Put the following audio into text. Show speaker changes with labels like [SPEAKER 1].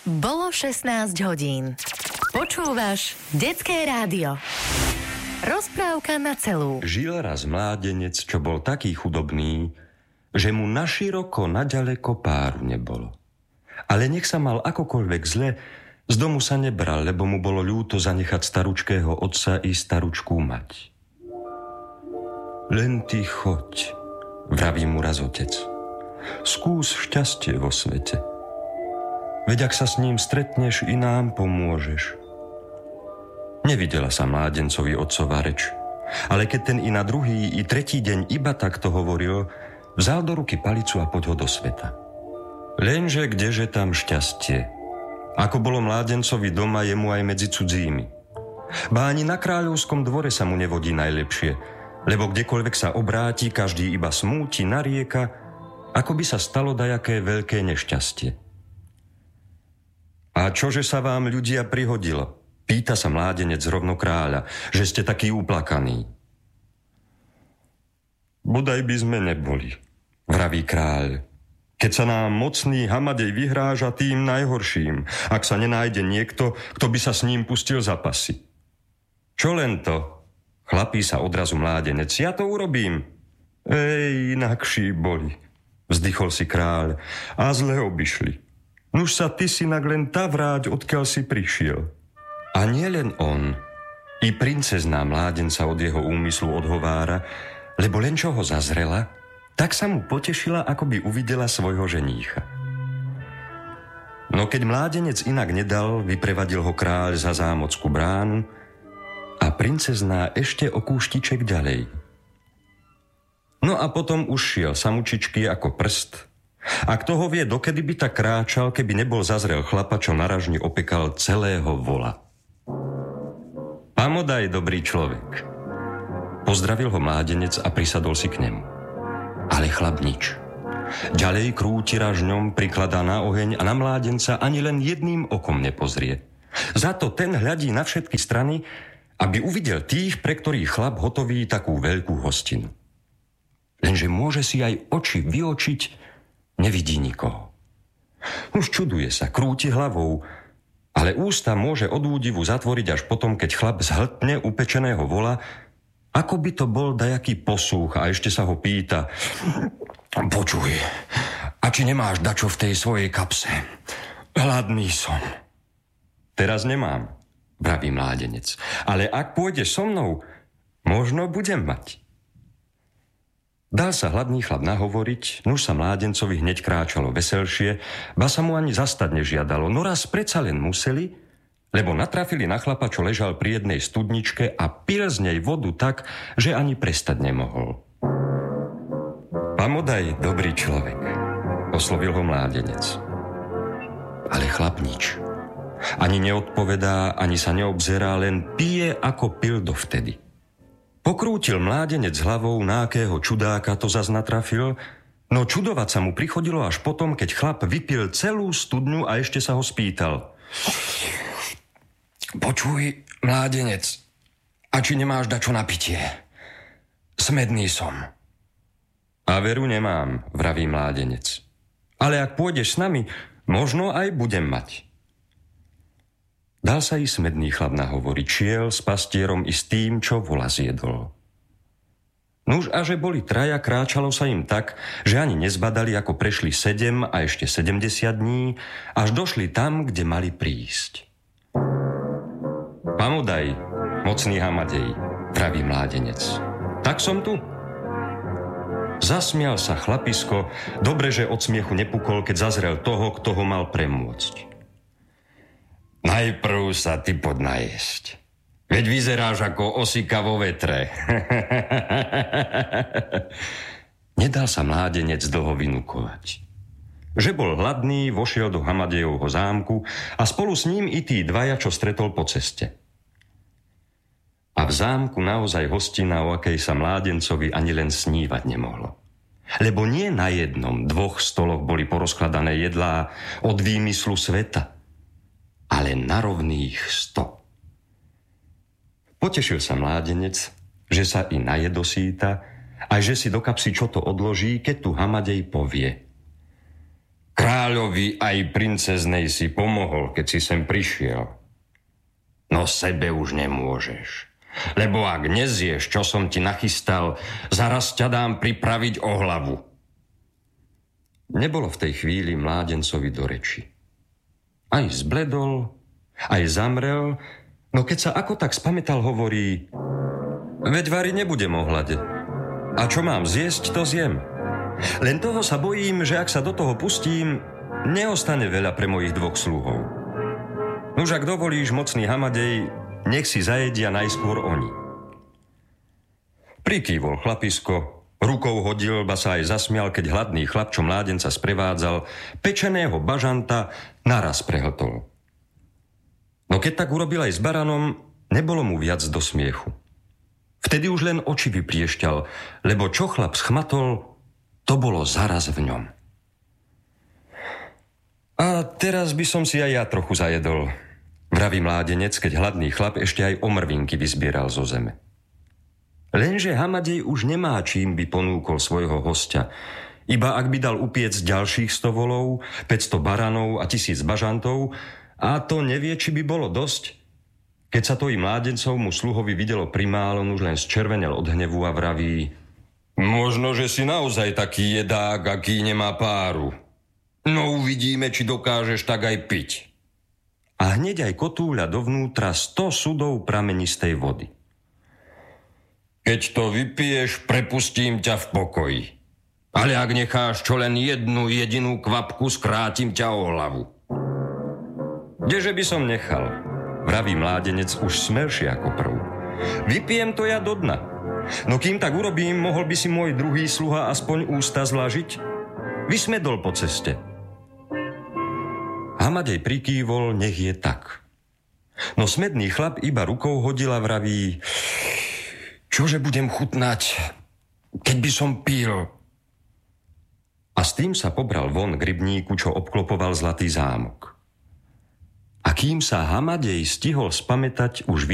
[SPEAKER 1] Bolo 16 hodín. Počúvaš Detské rádio. Rozprávka na celú.
[SPEAKER 2] Žil raz mládenec, čo bol taký chudobný, že mu naširoko naďaleko páru nebolo. Ale nech sa mal akokoľvek zle, z domu sa nebral, lebo mu bolo ľúto zanechať staručkého otca i staručkú mať. Len ty choď, vraví mu raz otec. Skús šťastie vo svete. Veď ak sa s ním stretneš, i nám pomôžeš. Nevidela sa mládencovi otcova reč, ale keď ten i na druhý, i tretí deň iba takto hovoril, vzal do ruky palicu a poď ho do sveta. Lenže kdeže tam šťastie? Ako bolo mládencovi doma, jemu aj medzi cudzími. Ba ani na kráľovskom dvore sa mu nevodí najlepšie, lebo kdekoľvek sa obráti, každý iba smúti, narieka, ako by sa stalo dajaké veľké nešťastie. A čože sa vám ľudia prihodilo? Pýta sa mládenec rovno kráľa, že ste takí uplakaní. Bodaj by sme neboli, vraví kráľ. Keď sa nám mocný Hamadej vyhráža tým najhorším, ak sa nenájde niekto, kto by sa s ním pustil za pasy. Čo len to? Chlapí sa odrazu mládenec. Ja to urobím. Inakší boli, vzdychol si kráľ, a zle obišli. Nuž sa ty synak len tá vráť, odkiaľ si prišiel. A nie len on, i princezná mládenca od jeho úmyslu odhovára, lebo len čo ho zazrela, tak sa mu potešila, ako by uvidela svojho ženícha. No keď mládenec inak nedal, vyprevadil ho kráľ za zámockú bránu a princezná ešte o kúštiček ďalej. No a potom už šiel samučičky ako prst. A kto ho vie, dokedy by tak kráčal, keby nebol zazrel chlapa, čo na ražni opekal celého vola. Pamodaj, dobrý človek. Pozdravil ho mládenec a prisadol si k nemu. Ale chlap nič. Ďalej krúti ražňom, prikladá na oheň a na mládenca ani len jedným okom nepozrie. Za to ten hľadí na všetky strany, aby uvidel tých, pre ktorých chlap hotoví takú veľkú hostinu. Lenže môže si aj oči vyočiť, nevidí nikoho. Už čuduje sa, krúti hlavou, ale ústa môže od údivu zatvoriť až potom, keď chlap zhltne upečeného vola, ako by to bol dajaký posúch, a ešte sa ho pýta: Počuj, a či nemáš dačo v tej svojej kapse? Hladný som. Teraz nemám, vraví mládenec, ale ak pôjdeš so mnou, možno budem mať. Dal sa hladný chlap nahovoriť, nuž sa mládencovi hneď kráčalo veselšie, ba sa mu ani zastať nežiadalo, no raz predsa len museli, lebo natrafili na chlapa, čo ležal pri jednej studničke a pil z nej vodu tak, že ani prestať nemohol. Pamodaj, dobrý človek, oslovil ho mládenec. Ale chlap nič. Ani neodpovedá, ani sa neobzerá, len pije, ako pil dovtedy. Pokrútil mládenec hlavou, na akého čudáka to zas natrafil, no čudovať sa mu prichodilo až potom, keď chlap vypil celú studňu a ešte sa ho spýtal: Počuj, mládenec, a či nemáš dačo na pitie? Smedný som. A veru nemám, vraví mládenec. Ale ak pôjdeš s nami, možno aj budem mať. Dal sa i smedný chlap nahovoriť, šiel s pastierom i s tým, čo vola zjedol. Nuž a že boli traja, kráčalo sa im tak, že ani nezbadali, ako prešli 7 a ešte 70 dní, až došli tam, kde mali prísť. Pamodaj, mocný Hamadej, vraví mládenec. Tak som tu. Zasmial sa chlapisko, dobre, že od smiechu nepukol, keď zazrel toho, kto ho mal premôcť. Najprv sa ty podnajesť. Veď vyzeráš ako osika vo vetre. Nedal sa mládenec dlho vynúkovať. Že bol hladný, vošiel do Hamadejovho zámku a spolu s ním i tí dvaja, čo stretol po ceste. A v zámku naozaj hostina, o akej sa mládencovi ani len snívať nemohlo. Lebo nie na jednom, 2 stoloch boli porozkladané jedlá od výmyslu sveta, ale na rovných 100. Potešil sa mládenec, že sa i naje dosýta, a že si do kapsy čo to odloží, keď tu Hamadej povie: Kráľovi aj princeznej si pomohol, keď si sem prišiel. No sebe už nemôžeš. Lebo ak nezieš, čo som ti nachystal, zaraz ťa dám pripraviť o hlavu. Nebolo v tej chvíli mládencovi do reči. Aj zbledol, aj zamrel, no keď sa ako tak spamätal, hovorí: veď variť nebudem o hlade. A čo mám zjesť, to zjem. Len toho sa bojím, že ak sa do toho pustím, neostane veľa pre mojich dvoch sluhov. Nuž ak dovolíš, mocný Hamadej, nech si zajedia najskôr oni. Prikývol chlapisko, rukou hodil, ba sa aj zasmial, keď hladný chlap, čo mládenca sprevádzal, pečeného bažanta naraz prehltol. No keď tak urobil aj s baranom, nebolo mu viac do smiechu. Vtedy už len oči vypriešťal, lebo čo chlap schmatol, to bolo zaraz v ňom. A teraz by som si aj ja trochu zajedol, vraví mládenec, keď hladný chlap ešte aj omrvinky vyzbieral zo zeme. Lenže Hamadej už nemá čím by ponúkol svojho hostia, iba ak by dal upiec ďalších 100 volov, 500 baranov a 1000 bažantov, a to nevie, či by bolo dosť. Keď sa to i mládencovmu sluhovi videlo primálo, už len zčervenel od hnevu a vraví: možno, že si naozaj taký jedák, aký nemá páru. No uvidíme, či dokážeš tak aj piť. A hneď aj kotúľa dovnútra 100 sudov pramenistej vody. Keď to vypiješ, prepustím ťa v pokoji. Ale ak necháš čo len jednu jedinú kvapku, skrátim ťa o hlavu. Kdeže by som nechal, vraví mládenec už smelšie ako prv. Vypijem to ja do dna. No kým tak urobím, mohol by si môj druhý sluha aspoň ústa zlažiť? Vysmedol po ceste. Hamadej prikývol, nech je tak. No smedný chlap iba rukou hodil a vraví: čože budem chutnať, keď by som pil? A s tým sa pobral von k rybníku, čo obklopoval zlatý zámok. A kým sa Hamadej stihol spamätať, už